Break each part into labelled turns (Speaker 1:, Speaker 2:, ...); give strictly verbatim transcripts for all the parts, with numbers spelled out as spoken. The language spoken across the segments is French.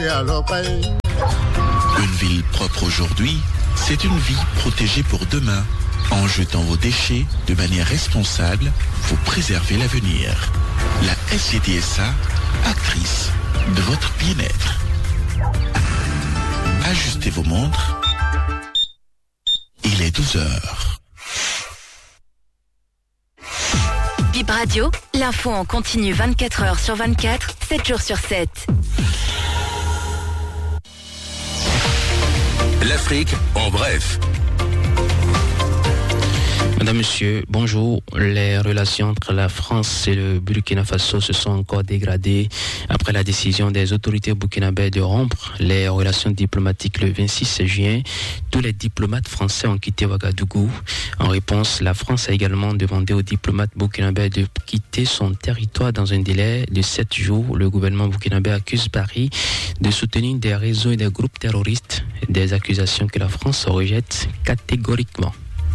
Speaker 1: Une ville propre aujourd'hui, c'est une vie protégée pour demain. En jetant vos déchets de manière responsable, vous préservez l'avenir. La S G D S A, actrice de votre bien-être. Ajustez vos montres. Il est douze heures.
Speaker 2: Bip Radio, l'info en continu vingt-quatre heures sur vingt-quatre, sept jours sur sept.
Speaker 3: L'Afrique en bref.
Speaker 4: Madame, Monsieur, bonjour. Les relations entre la France et le Burkina Faso se sont encore dégradées après la décision des autorités burkinabées de rompre les relations diplomatiques le vingt-six juin. Tous les diplomates français ont quitté Ouagadougou. En réponse, la France a également demandé aux diplomates burkinabés de quitter son territoire dans un délai de sept jours. Le gouvernement burkinabé accuse Paris de soutenir des réseaux et des groupes terroristes, des accusations que la France rejette catégoriquement.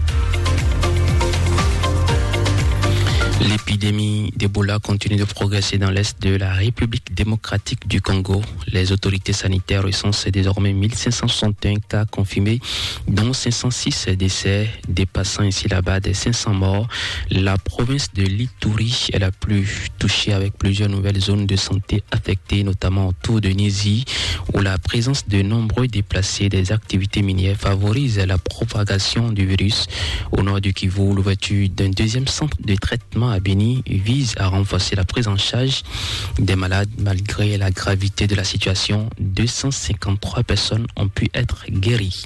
Speaker 4: L'épidémie d'Ebola continue de progresser dans l'est de la République démocratique du Congo. Les autorités sanitaires recensent désormais mille cinq cent soixante et un cas confirmés, dont cinq cent six décès, dépassant ainsi la barre des cinq cents morts. La province de l'Ituri est la plus touchée avec plusieurs nouvelles zones de santé affectées, notamment autour de Nizi, où la présence de nombreux déplacés des activités minières favorise la propagation du virus. Au nord du Kivu, l'ouverture d'un deuxième centre de traitement à Béni vise à renforcer la prise en charge des malades. Malgré la gravité de la situation, deux cent cinquante-trois personnes ont pu être guéries.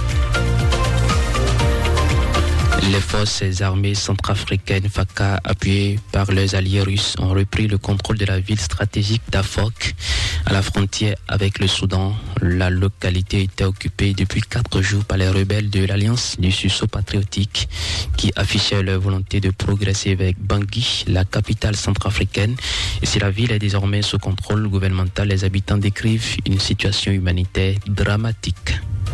Speaker 4: Les forces armées centrafricaines F A C A, appuyées par leurs alliés russes, ont repris le contrôle de la ville stratégique d'Afok, à la frontière avec le Soudan. La localité était occupée depuis quatre jours par les rebelles de l'Alliance du sursaut patriotique qui affichaient leur volonté de progresser vers Bangui, la capitale centrafricaine. Et si la ville est désormais sous contrôle gouvernemental, les habitants décrivent une situation humanitaire dramatique.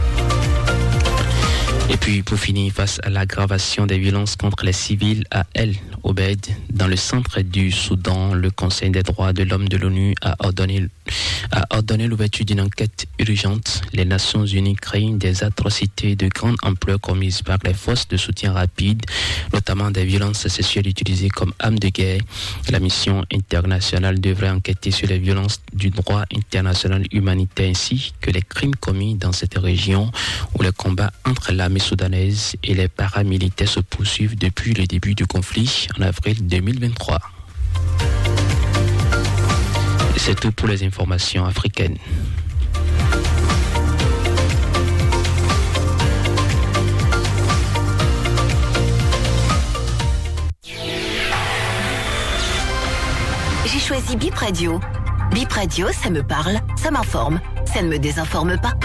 Speaker 4: Et puis, pour finir, face à l'aggravation des violences contre les civils à El Obeid, dans le centre du Soudan, le Conseil des droits de l'homme de l'ONU a ordonné, a ordonné l'ouverture d'une enquête urgente. Les Nations Unies craignent des atrocités de grande ampleur commises par les forces de soutien rapide, notamment des violences sexuelles utilisées comme armes de guerre. La mission internationale devrait enquêter sur les violences du droit international humanitaire ainsi que les crimes commis dans cette région où les combats entre l'armée soudanaise et les paramilitaires se poursuivent depuis le début du conflit en avril deux mille vingt-trois. Et c'est tout pour les informations africaines.
Speaker 2: J'ai choisi Bip Radio. Bip Radio, ça me parle, ça m'informe, ça ne me désinforme pas.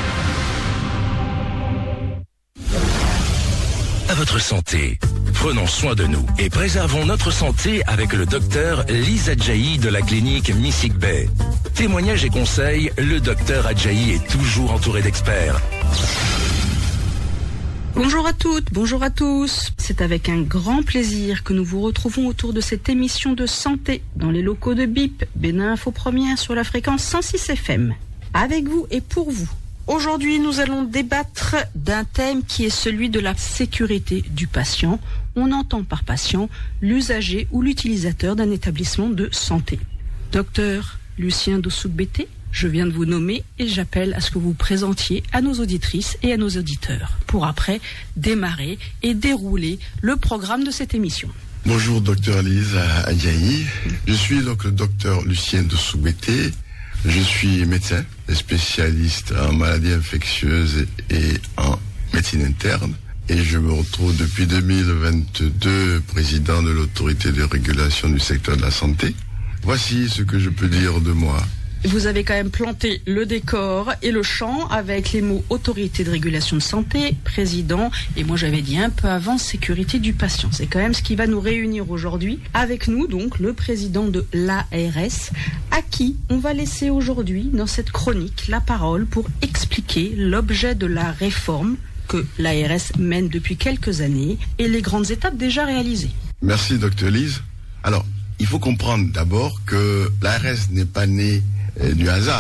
Speaker 3: À votre santé. Prenons soin de nous et préservons notre santé avec le docteur Lise Adjahi de la clinique Missik Bay. Témoignages et conseils, le docteur Adjahi est toujours entouré d'experts.
Speaker 5: Bonjour à toutes, bonjour à tous. C'est avec un grand plaisir que nous vous retrouvons autour de cette émission de santé dans les locaux de Bip, Bénin Info Première sur la fréquence cent six F M. Avec vous et pour vous. Aujourd'hui, nous allons débattre d'un thème qui est celui de la sécurité du patient. On entend par patient l'usager ou l'utilisateur d'un établissement de santé. Docteur Lucien Dossou-Bété, je viens de vous nommer et j'appelle à ce que vous présentiez à nos auditrices et à nos auditeurs pour après démarrer et dérouler le programme de cette émission.
Speaker 6: Bonjour docteur Lise Adjahi, je suis donc le docteur Lucien Dossou-Bété. Je suis médecin, spécialiste en maladies infectieuses et en médecine interne. Et je me retrouve depuis deux mille vingt-deux président de l'autorité de régulation du secteur de la santé. Voici ce que je peux dire de moi.
Speaker 5: Vous avez quand même planté le décor et le champ avec les mots autorité de régulation de santé, président, et moi j'avais dit un peu avant sécurité du patient. C'est quand même ce qui va nous réunir aujourd'hui. Avec nous donc le président de l'A R S, à qui on va laisser aujourd'hui dans cette chronique la parole pour expliquer l'objet de la réforme que l'A R S mène depuis quelques années et les grandes étapes déjà réalisées.
Speaker 6: Merci docteur Lise. Alors, il faut comprendre d'abord que l'A R S n'est pas née du hasard.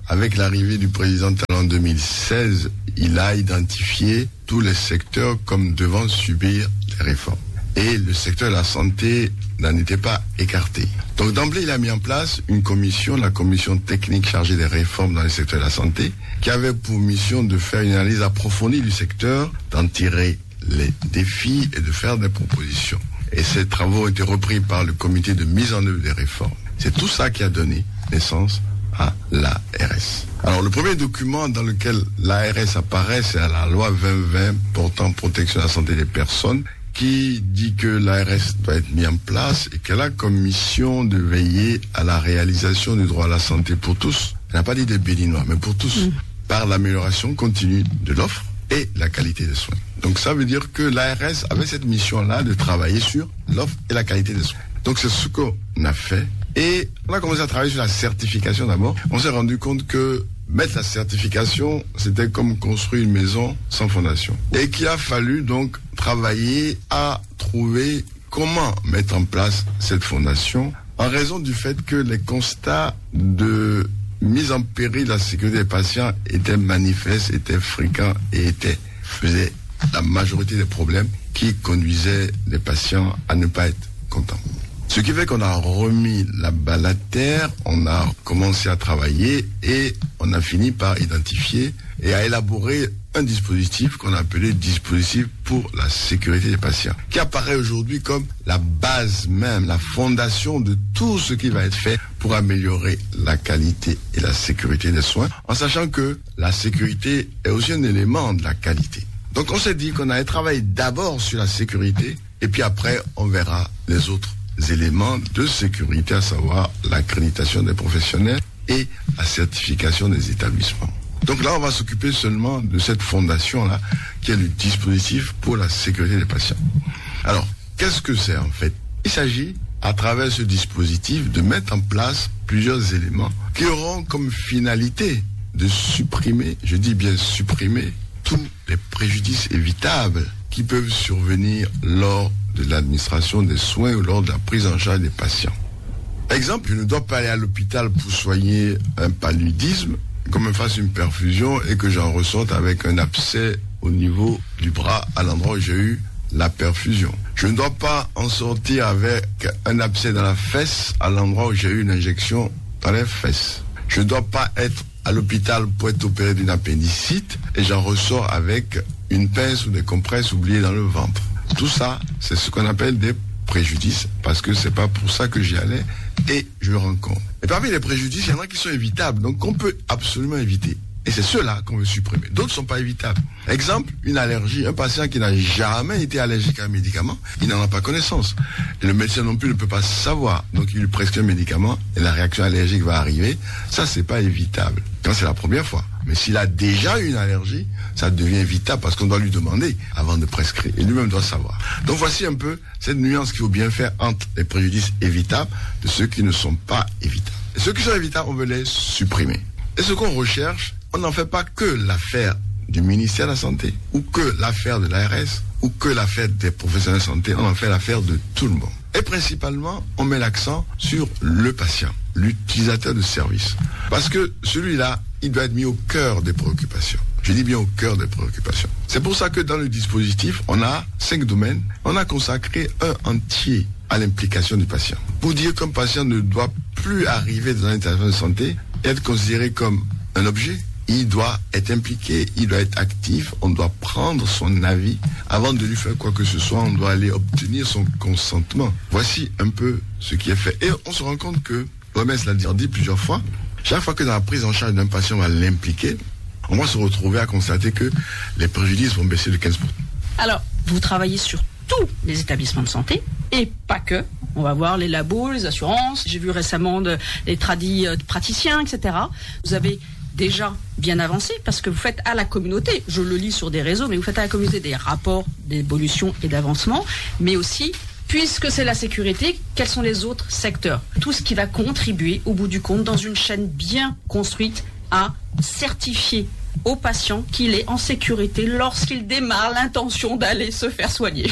Speaker 6: avec l'arrivée du président Talon en deux mille seize, il a identifié tous les secteurs comme devant subir des réformes. Et le secteur de la santé n'en était pas écarté. Donc d'emblée, il a mis en place une commission, la commission technique chargée des réformes dans le secteur de la santé, qui avait pour mission de faire une analyse approfondie du secteur, d'en tirer les défis et de faire des propositions. Et ces travaux ont été repris par le comité de mise en œuvre des réformes. C'est tout ça qui a donné naissance à l'A R S. Alors le premier document dans lequel l'A R S apparaît, c'est à la loi vingt vingt portant protection de la santé des personnes, qui dit que l'A R S doit être mis en place et qu'elle a comme mission de veiller à la réalisation du droit à la santé pour tous. Elle n'a pas dit des Béninois, mais pour tous, mmh. par l'amélioration continue de l'offre et la qualité des soins. Donc ça veut dire que l'A R S avait cette mission-là de travailler sur l'offre et la qualité des soins. Donc c'est ce qu'on a fait. Et on a commencé à travailler sur la certification d'abord. On s'est rendu compte que mettre la certification, c'était comme construire une maison sans fondation. Et qu'il a fallu donc travailler à trouver comment mettre en place cette fondation, en raison du fait que les constats de mise en péril de la sécurité des patients étaient manifestes, étaient fréquents et étaient, faisaient la majorité des problèmes qui conduisaient les patients à ne pas être contents. Ce qui fait qu'on a remis la balle à terre, on a commencé à travailler et on a fini par identifier et à élaborer un dispositif qu'on a appelé dispositif pour la sécurité des patients, qui apparaît aujourd'hui comme la base même, la fondation de tout ce qui va être fait pour améliorer la qualité et la sécurité des soins, en sachant que la sécurité est aussi un élément de la qualité. Donc on s'est dit qu'on allait travailler d'abord sur la sécurité et puis après on verra les autres éléments de sécurité, à savoir l'accréditation des professionnels et la certification des établissements. Donc là, on va s'occuper seulement de cette fondation-là, qui est le dispositif pour la sécurité des patients. Alors, qu'est-ce que c'est en fait? Il s'agit, à travers ce dispositif, de mettre en place plusieurs éléments qui auront comme finalité de supprimer, je dis bien supprimer, tous les préjudices évitables qui peuvent survenir lors de l'administration des soins ou lors de la prise en charge des patients. Exemple, je ne dois pas aller à l'hôpital pour soigner un paludisme, qu'on me fasse une perfusion et que j'en ressorte avec un abcès au niveau du bras à l'endroit où j'ai eu la perfusion. Je ne dois pas en sortir avec un abcès dans la fesse à l'endroit où j'ai eu une injection dans les fesses. Je ne dois pas être à l'hôpital pour être opéré d'une appendicite et j'en ressors avec une pince ou des compresses oubliées dans le ventre. Tout ça, c'est ce qu'on appelle des préjudices, parce que c'est pas pour ça que j'y allais et je le rencontre. Et parmi les préjudices, il y en a qui sont évitables, donc qu'on peut absolument éviter. Et c'est ceux-là qu'on veut supprimer. D'autres ne sont pas évitables. Exemple, une allergie. Un patient qui n'a jamais été allergique à un médicament, il n'en a pas connaissance. Et le médecin non plus ne peut pas savoir. Donc il lui prescrit un médicament et la réaction allergique va arriver. Ça, c'est pas évitable. Quand c'est la première fois. Mais s'il a déjà eu une allergie, ça devient évitable parce qu'on doit lui demander avant de prescrire. Et lui-même doit savoir. Donc voici un peu cette nuance qu'il faut bien faire entre les préjudices évitables de ceux qui ne sont pas évitables. Et ceux qui sont évitables, on veut les supprimer. Et ce qu'on recherche, on n'en fait pas que l'affaire du ministère de la Santé, ou que l'affaire de l'A R S, ou que l'affaire des professionnels de santé, on en fait l'affaire de tout le monde. Et principalement, on met l'accent sur le patient, l'utilisateur de service. Parce que celui-là, il doit être mis au cœur des préoccupations. Je dis bien au cœur des préoccupations. C'est pour ça que dans le dispositif, on a cinq domaines. On a consacré un entier à l'implication du patient. Pour dire qu'un patient ne doit plus arriver dans un établissement de santé et être considéré comme un objet, il doit être impliqué, il doit être actif, on doit prendre son avis. Avant de lui faire quoi que ce soit, on doit aller obtenir son consentement. Voici un peu ce qui est fait. Et on se rend compte que, l'O M S l'a dit plusieurs fois, chaque fois que dans la prise en charge d'un patient on va l'impliquer, on va se retrouver à constater que les préjudices vont baisser de quinze pour cent.
Speaker 5: Alors, vous travaillez sur tous les établissements de santé, et pas que. On va voir les labos, les assurances. J'ai vu récemment de, les tradis euh, praticiens, et cetera. Vous avez déjà bien avancé parce que vous faites à la communauté, je le lis sur des réseaux, mais vous faites à la communauté des rapports d'évolution et d'avancement, mais aussi, puisque c'est la sécurité, quels sont les autres secteurs? Tout ce qui va contribuer, au bout du compte, dans une chaîne bien construite, à certifier au patient qu'il est en sécurité lorsqu'il démarre l'intention d'aller se faire soigner.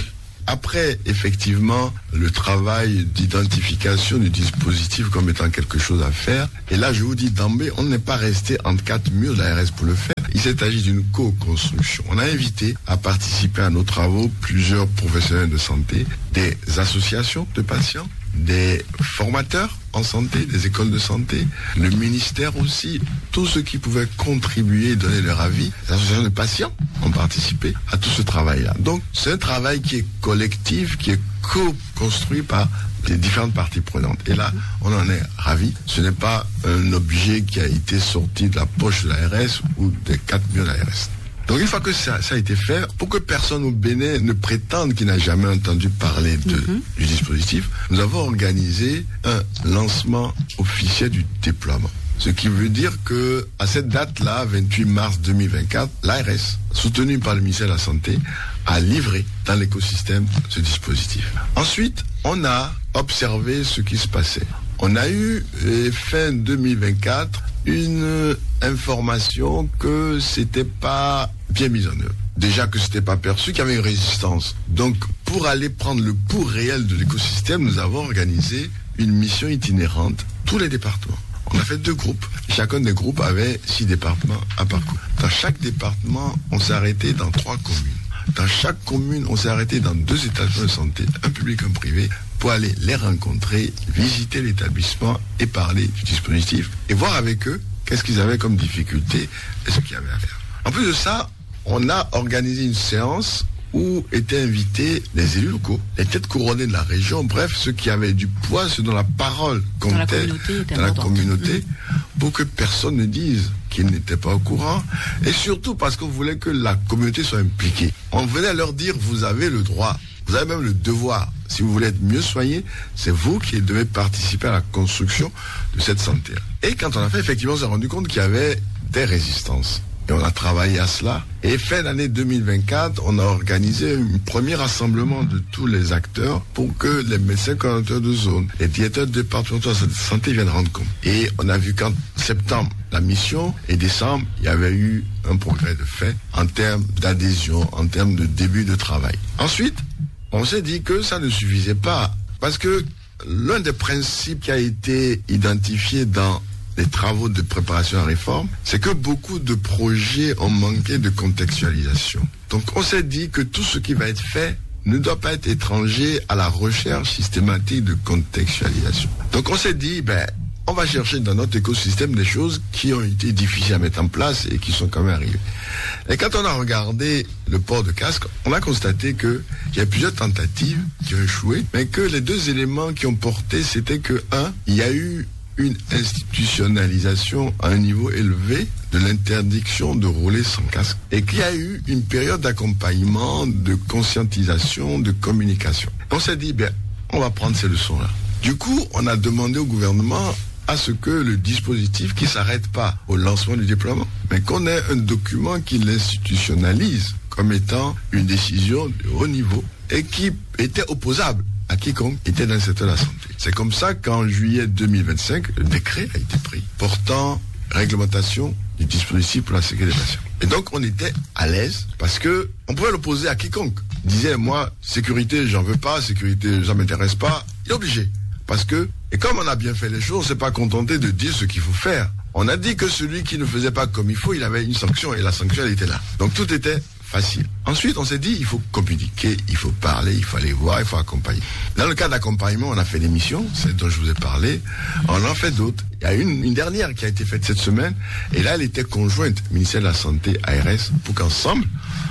Speaker 6: après, effectivement, le travail d'identification du dispositif comme étant quelque chose à faire, et là, je vous dis d'emblée, on n'est pas resté entre quatre murs de l'A R S pour le faire. Il s'est agi d'une co-construction. On a invité à participer à nos travaux plusieurs professionnels de santé, des associations de patients, des formateurs en santé, des écoles de santé, le ministère aussi, tous ceux qui pouvaient contribuer et donner leur avis, les associations de patients ont participé à tout ce travail-là. Donc, c'est un travail qui est collectif, qui est co-construit par les différentes parties prenantes. Et là, on en est ravis. Ce n'est pas un objet qui a été sorti de la poche de l'A R S ou des quatre murs de l'A R S. Donc une fois que ça, ça a été fait, pour que personne au Bénin ne prétende qu'il n'a jamais entendu parler de, mm-hmm. du dispositif, nous avons organisé un lancement officiel du déploiement. Ce qui veut dire que à cette date-là, vingt-huit mars deux mille vingt-quatre, l'A R S, soutenue par le ministère de la Santé, a livré dans l'écosystème ce dispositif. Ensuite, on a observé ce qui se passait. On a eu, fin deux mille vingt-quatre, une information que c'était pas bien mis en œuvre. Déjà que c'était pas perçu, qu'il y avait une résistance. Donc, pour aller prendre le pouls réel de l'écosystème, nous avons organisé une mission itinérante, tous les départements. On a fait deux groupes. Chacun des groupes avait six départements à parcourir. Dans chaque département, on s'est arrêté dans trois communes. Dans chaque commune, on s'est arrêté dans deux établissements de santé, un public, un privé, pour aller les rencontrer, visiter l'établissement et parler du dispositif et voir avec eux qu'est-ce qu'ils avaient comme difficulté et ce qu'il y avait à faire. En plus de ça, on a organisé une séance où étaient invités les élus locaux, les têtes couronnées de la région, bref, ceux qui avaient du poids, ceux dont la parole comptait dans la communauté, mmh. pour que personne ne dise qu'ils n'étaient pas au courant, et surtout parce qu'on voulait que la communauté soit impliquée. On venait leur dire, vous avez le droit, vous avez même le devoir. Si vous voulez être mieux soigné, c'est vous qui devez participer à la construction de cette santé. Et quand on a fait, effectivement, on s'est rendu compte qu'il y avait des résistances. Et on a travaillé à cela. Et fin d'année deux mille vingt-quatre, on a organisé un premier rassemblement de tous les acteurs pour que les médecins coordonnateurs de zone, les directeurs départementaux de santé viennent rendre compte. Et on a vu qu'en septembre, la mission, et décembre, il y avait eu un progrès de fait en termes d'adhésion, en termes de début de travail. Ensuite, on s'est dit que ça ne suffisait pas. Parce que l'un des principes qui a été identifié dans les travaux de préparation à la réforme, c'est que beaucoup de projets ont manqué de contextualisation. Donc on s'est dit que tout ce qui va être fait ne doit pas être étranger à la recherche systématique de contextualisation. Donc on s'est dit, ben, on va chercher dans notre écosystème des choses qui ont été difficiles à mettre en place et qui sont quand même arrivées. Et quand on a regardé le port de casque, on a constaté qu'il y a plusieurs tentatives qui ont échoué, mais que les deux éléments qui ont porté, c'était que, un, il y a eu une institutionnalisation à un niveau élevé de l'interdiction de rouler sans casque et qu'il y a eu une période d'accompagnement, de conscientisation, de communication. On s'est dit, ben, on va prendre ces leçons-là. Du coup, on a demandé au gouvernement à ce que le dispositif qui ne s'arrête pas au lancement du déploiement, mais qu'on ait un document qui l'institutionnalise comme étant une décision de haut niveau et qui était opposable à quiconque était dans le secteur de la santé. C'est comme ça qu'en juillet deux mille vingt-cinq, le décret a été pris portant réglementation du dispositif pour la sécurité des patients. Et donc on était à l'aise parce que on pouvait l'opposer à quiconque. Il disait, moi, sécurité, j'en veux pas, sécurité, ça m'intéresse pas. Il est obligé. Parce que, et comme on a bien fait les choses, on s'est pas contenté de dire ce qu'il faut faire. On a dit que celui qui ne faisait pas comme il faut, il avait une sanction et la sanction, elle était là. Donc tout était facile. Ensuite, on s'est dit, il faut communiquer, il faut parler, il faut aller voir, il faut accompagner. Dans le cas d'accompagnement, on a fait des missions, celle dont je vous ai parlé. On en fait d'autres. Il y a une, une dernière qui a été faite cette semaine, et là, elle était conjointe, ministère de la Santé, A R S, pour qu'ensemble,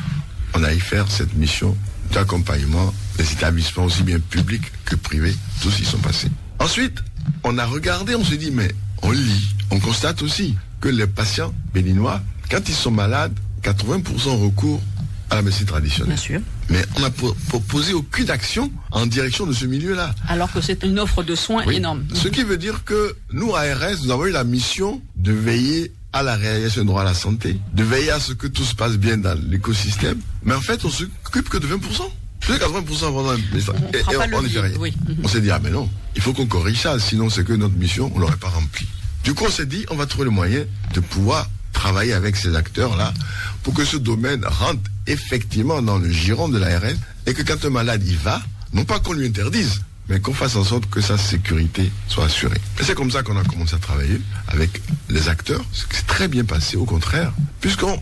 Speaker 6: on aille faire cette mission d'accompagnement des établissements aussi bien publics que privés, tous y sont passés. Ensuite, on a regardé, on s'est dit, mais on lit, on constate aussi que les patients béninois, quand ils sont malades, quatre-vingts pour cent recours à la médecine traditionnelle.
Speaker 5: Bien sûr.
Speaker 6: Mais on n'a proposé aucune action en direction de ce milieu-là.
Speaker 5: Alors que c'est une offre de soins oui. énorme.
Speaker 6: Ce qui veut dire que nous, A R S, nous avons eu la mission de veiller à la réalisation du droit à la santé, de veiller à ce que tout se passe bien dans l'écosystème. Mais en fait, on s'occupe que de vingt pour cent. Plus de quatre-vingts pour cent pendant un...
Speaker 5: On
Speaker 6: et, et on n'y fait rien.
Speaker 5: Oui.
Speaker 6: On s'est dit, ah mais non, il faut qu'on corrige ça, sinon c'est que notre mission, on ne l'aurait pas remplie. Du coup, on s'est dit, on va trouver le moyen de pouvoir travailler avec ces acteurs-là pour que ce domaine rentre effectivement dans le giron de l'A R S et que quand un malade y va, non pas qu'on lui interdise, mais qu'on fasse en sorte que sa sécurité soit assurée. Et c'est comme ça qu'on a commencé à travailler avec les acteurs, ce qui s'est très bien passé, au contraire, puisqu'on